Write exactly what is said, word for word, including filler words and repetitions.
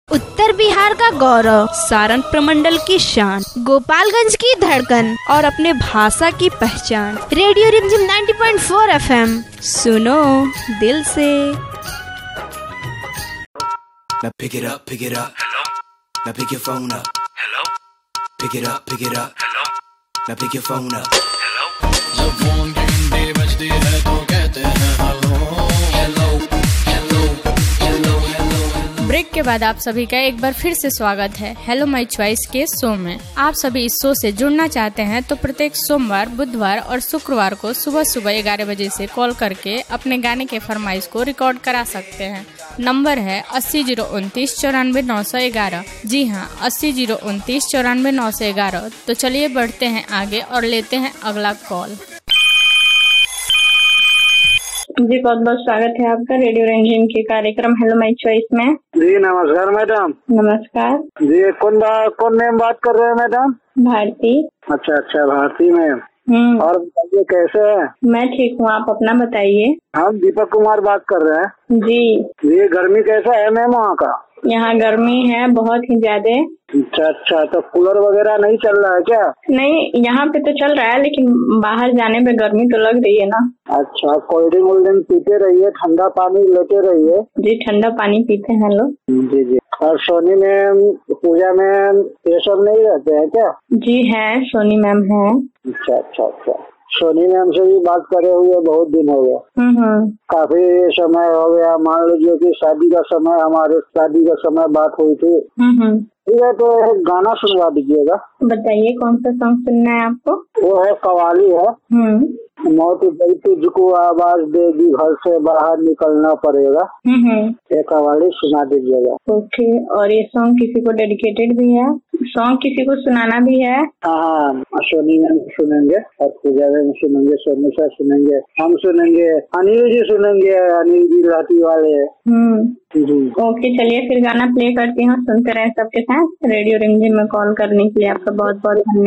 उत्तर बिहार का गौरव, सारण प्रमंडल की शान, गोपालगंज की धड़कन और अपने भाषा की पहचान। रेडियो रिमझिम नब्बे पॉइंट चार एफएम, सुनो दिल से। Now pick it up, pick it up. Hello. Now pick your phone up. Hello. Pick it up, pick it up. Hello. Now pick your phone up. Hello. जब फोन की घंटी बजती है तो कहते हैं hello hello hello hello hello. Break के बाद आप सभी का एक बार फिर से स्वागत है हेलो माय चॉइस के शो में। आप सभी इस शो से जुड़ना चाहते हैं तो प्रत्येक सोमवार, बुधवार और शुक्रवार को सुबह सुबह ग्यारह बजे से कॉल करके अपने गाने के फरमाइश को रिकॉर्ड करा सकते हैं। नंबर है अस्सी जीरो उनतीस चौरानवे नौ सौ ग्यारह। जी हाँ, अस्सी जीरो उनतीस चौरानवे नौ सौ ग्यारह। तो चलिए बढ़ते हैं आगे और लेते हैं अगला कॉल। जी बहुत बहुत स्वागत है आपका रेडियो रिमझिम के कार्यक्रम हेलो माय चॉइस में। जी नमस्कार मैडम। नमस्कार जी कौन बा, कौन मैम बात कर रहे हैं मैडम? भारती। अच्छा अच्छा भारती मैम। हम्म और बताइए कैसे है? मैं ठीक हूँ, आप अपना बताइए। हम दीपक कुमार बात कर रहे हैं। जी ये गर्मी कैसा है मैम वहाँ का? यहाँ गर्मी है बहुत ही ज्यादा। अच्छा अच्छा, तो कूलर वगैरह नहीं चल रहा है क्या? नहीं, यहाँ पे तो चल रहा है लेकिन बाहर जाने पे गर्मी तो लग रही है ना। अच्छा, कोल्ड ड्रिंक वोल्ड ड्रिंक पीते रहिए, ठंडा पानी लेते रहिए। जी ठंडा पानी पीते हैं लोग। जी जी। और सोनी मैम पूजा में ये सब नहीं रहते हैं क्या? जी है, सोनी मैम है। अच्छा अच्छा अच्छा। सोनी मैम से भी बात करे हुए बहुत दिन हो गया। हम्म काफी समय हो गया। मान लीजिए कि शादी का समय, हमारे शादी का समय बात हुई थी। हम्म ठीक है, तो एक गाना सुनवा दीजिएगा। बताइए कौन सा सॉन्ग सुनना है आपको? वो है कवाली है। हम्म मौत गई तुझको आवाज देगी, घर से बाहर निकलना पड़ेगा। हम्म ये कवाली सुना दीजिएगा। ओके। और ये सॉन्ग किसी को डेडिकेटेड भी है? सॉन्ग किसी को सुनाना भी है? हाँ, सोनी मैम सुनेंगे और पूजा मैम सुनेंगे, सोनू सर सुनेंगे, हम सुनेंगे, अनिल जी सुनेंगे, अनिल जी लाठी वाले। हम्म जी ओके, चलिए फिर गाना प्ले करती हूँ, सुनते रहे सबके साथ। रेडियो रिमझिम में कॉल करने के लिए आपका बहुत बहुत धन्यवाद।